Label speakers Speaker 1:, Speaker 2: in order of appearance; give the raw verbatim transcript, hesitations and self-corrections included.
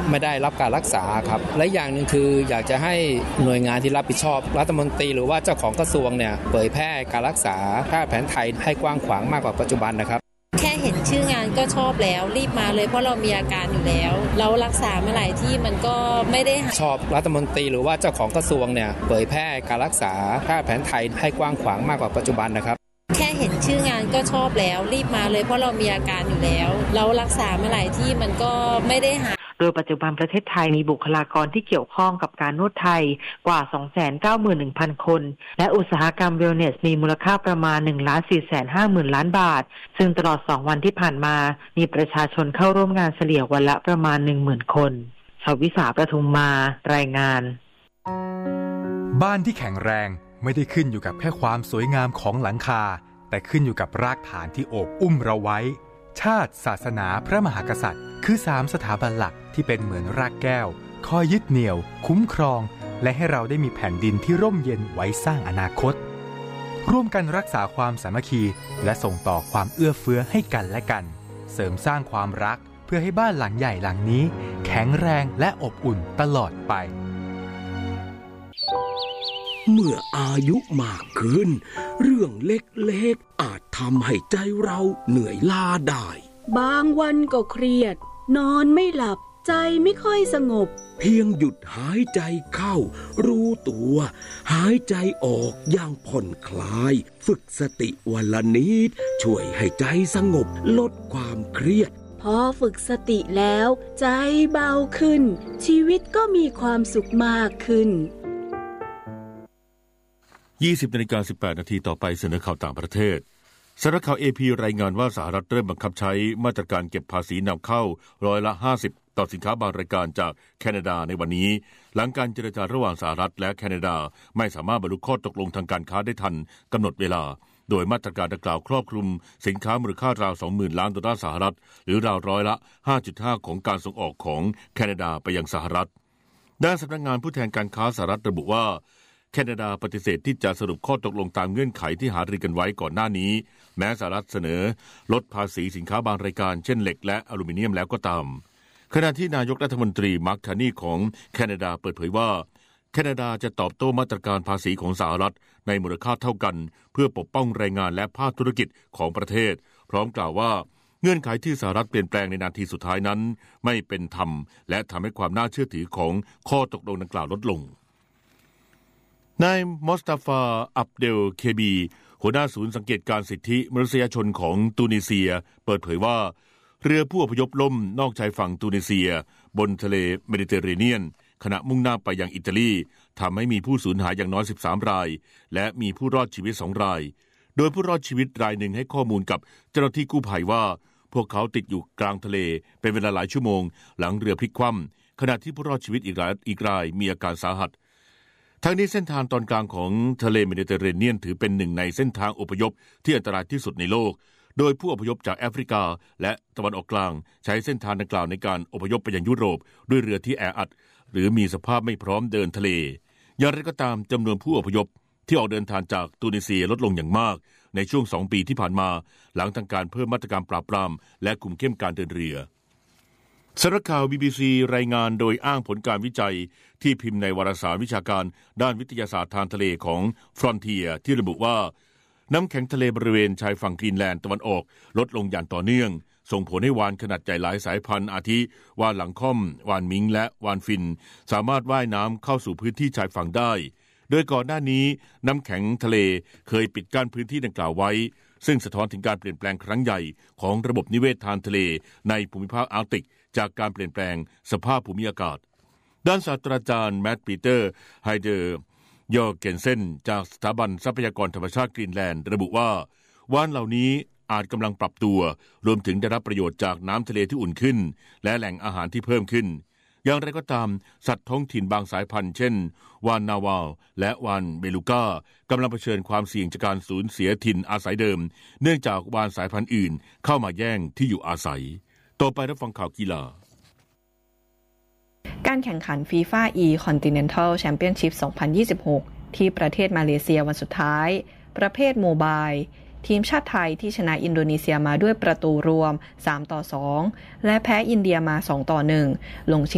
Speaker 1: ไม่ได้รับการรักษาครับและอย่างนึงคืออยากจะให้หน่วยงานที่รับผิดชอบรัฐมนตรีหรือว่าเจ้าของกระทรวงเนี่ยเผยแพร่การรักษาแพทย์แผนไทยให้กว้างขวางมากกว่าปัจจุบันนะครับ
Speaker 2: แค่เห็นชื่องานก็ชอบแล้วรีบมาเลยเพราะเรามีอาการอยู่แล้วเรารักษามาหลายที่มันก็ไม่ได้ช
Speaker 1: อบรัฐมนตรีหรือว่าเจ้าของกระทรวงเนี่ยเผยแพร่การรักษาแพทย์แผนไทยให้กว้างขวางมากกว่าปัจจุบันนะครับ
Speaker 2: แค่เห็นชื่องานก็ชอบแล้วรีบมาเลยเพราะเรามีอาการอยู่แล้วเรารักษามาหลายที่มันก็ไม่ได้หาย
Speaker 3: โดยปัจจุบันประเทศไทยมีบุคลากรที่เกี่ยวข้องกับการนวดไทยกว่า สองแสนเก้าหมื่นหนึ่งพัน คนและอุตสาหกรรมเวลเนสมีมูลค่าประมาณ หนึ่งล้านสี่แสนห้าหมื่น ล้านบาทซึ่งตลอดสองวันที่ผ่านมามีประชาชนเข้าร่วมงานเฉลี่ยวันละประมาณ หนึ่งหมื่น คนชวิสาประทุมมารายงาน
Speaker 4: บ้านที่แข็งแรงไม่ได้ขึ้นอยู่กับแค่ความสวยงามของหลังคาแต่ขึ้นอยู่กับรากฐานที่โอบอุ้มเราไว้ชาติศาสนาพระมหากษัตริย์คือสามสถาบันหลักที่เป็นเหมือนรากแก้วคอยยึดเหนี่ยวคุ้มครองและให้เราได้มีแผ่นดินที่ร่มเย็นไว้สร้างอนาคตร่วมกันรักษาความสามัคคีและส่งต่อความเอื้อเฟื้อให้กันและกันเสริมสร้างความรักเพื่อให้บ้านหลังใหญ่หลังนี้แข็งแรงและอบอุ่นตลอดไป
Speaker 5: เมื่ออายุมากขึ้นเรื่องเล็กๆอาจทำให้ใจเราเหนื่อยล้าได้
Speaker 6: บางวันก็เครียดนอนไม่หลับใจไม่ค่อยสงบ
Speaker 5: เพียงหยุดหายใจเข้ารู้ตัวหายใจออกอย่างผ่อนคลายฝึกสติวันละนิดช่วยให้ใจสงบลดความเครียด
Speaker 6: พอฝึกสติแล้วใจเบาขึ้นชีวิตก็มีความสุขมากขึ้น
Speaker 7: ยี่สิบนาฬิกาสิบแปดนาทีต่อไปเสนอข่าวต่างประเทศสำนักข่าว เอ พี รายงานว่าสหรัฐเริ่มบังคับใช้มาตรการเก็บภาษีนำเข้าร้อยละห้าสิบต่อสินค้าบางรายการจากแคนาดาในวันนี้หลังการเจรจาระหว่างสหรัฐและแคนาดาไม่สามารถบรรลุข้อตกลงทางการค้าได้ทันกำหนดเวลาโดยมาตรการดังกล่าวครอบคลุมสินค้ามูลค่าราว สองหมื่น ล้านดอลลาร์สหรัฐหรือราวร้อยละ ห้าจุดห้า ของการส่งออกของแคนาดาไปยังสหรัฐด้านสำนักงานผู้แทนการค้าสหรัฐระบุว่าแคนาดาปฏิเสธที่จะสรุปข้อตกลงตามเงื่อนไขที่หารือกันไว้ก่อนหน้านี้แม้สหรัฐเสนอลดภาษีสินค้าบางรายการเช่นเหล็กและอลูมิเนียมแล้วก็ตามขณะที่นายกรัฐมนตรีมาร์ค คาร์นีของแคนาดาเปิดเผยว่าแคนาดาจะตอบโต้มาตรการภาษีของสหรัฐในมูลค่าเท่ากันเพื่อปกป้องแรงงานและภาคธุรกิจของประเทศพร้อมกล่าวว่าเงื่อนไขที่สหรัฐเปลี่ยนแปลงในนาทีสุดท้ายนั้นไม่เป็นธรรมและทำให้ความน่าเชื่อถือของข้อตกลงดังกล่าวลดลงนายมอสตาฟาอับเดลเคบีหัวหน้าศูนย์สังเกตการสิทธิมนุษยชนของตูนิเซียเปิดเผยว่าเรือผู้อพยพล่มนอกชายฝั่งตูนิเซียบนทะเลเมดิเตอร์เรเนียนขณะมุ่งหน้าไปยังอิตาลีทำให้มีผู้สูญหายอย่างน้อยสิบสามรายและมีผู้รอดชีวิตสองรายโดยผู้รอดชีวิตรายหนึ่งให้ข้อมูลกับเจ้าหน้าที่กู้ภัยว่าพวกเขาติดอยู่กลางทะเลเป็นเวลาหลายชั่วโมงหลังเรือพลิกคว่ำขณะที่ผู้รอดชีวิตอีกรายอีกรายมีอาการสาหัสทั้งนี้เส้นทางตอนกลางของทะเลเมดิเตอร์เรเนียนถือเป็นหนึ่งในเส้นทางอพยพที่อันตรายที่สุดในโลกโดยผู้อพยพจากแอฟริกาและตะวันออกกลางใช้เส้นทางดังกล่าวในการอพยพไปยังยุโรปด้วยเรือที่แออัดหรือมีสภาพไม่พร้อมเดินทะเลอย่างไรก็ตามจำนวนผู้อพยพที่ออกเดินทางจากตูนิเซียลดลงอย่างมากในช่วงสองปีที่ผ่านมาหลังทางการเพิ่มมาตรการปราบปรามและคุมเข้มการเดินเรือสำนักข่าว บี บี ซี รายงานโดยอ้างผลการวิจัยที่พิมพ์ในวารสารวิชาการด้านวิทยาศาสตร์ทางทะเลของ Frontier ที่ระบุว่าน้ำแข็งทะเลบริเวณชายฝั่งกรีนแลนด์ตะวันออกลดลงอย่างต่อเนื่องส่งผลให้วาฬขนาดใหญ่หลายสายพันธุ์อาทิวาฬหลังค่อมวาฬมิงและวาฬฟินสามารถว่ายน้ำเข้าสู่พื้นที่ชายฝั่งได้โดยก่อนหน้านี้น้ำแข็งทะเลเคยปิดกั้นพื้นที่ดังกล่าวไว้ซึ่งสะท้อนถึงการเปลี่ยนแปลงครั้งใหญ่ของระบบนิเวศทางทะเลในภูมิภาคอาร์กติกจากการเปลี่ยนแปลงสภาพภูมิอากาศด้านศาสตราจารย์แมตต์ปีเตอร์ไฮเดอร์ยอร์เกนเซนจากสถาบันทรัพยากรธรรมชาติกรีนแลนด์ระบุว่าวาฬเหล่านี้อาจกำลังปรับตัวรวมถึงได้รับประโยชน์จากน้ำทะเลที่อุ่นขึ้นและแหล่งอาหารที่เพิ่มขึ้นอย่างไรก็ตามสัตว์ท้องถิ่นบางสายพันธุ์เช่นวาฬนาวาลและวาฬเบลูก้ากำลังเผชิญความเสี่ยงจากการสูญเสียถิ่นอาศัยเดิมเนื่องจากวาฬสายพันธุ์อื่นเข้ามาแย่งที่อยู่อาศัยต่อไปรับฟังข่าวกีฬา
Speaker 8: การแข่งขัน FIFA E-Continental Championship สองพันยี่สิบหกที่ประเทศมาเลเซียวันสุดท้ายประเภทโมบายทีมชาติไทยที่ชนะอินโดนีเซียมาด้วยประตูรวมสามต่อสองและแพ้อินเดียมาสองต่อหนึ่งลงชิง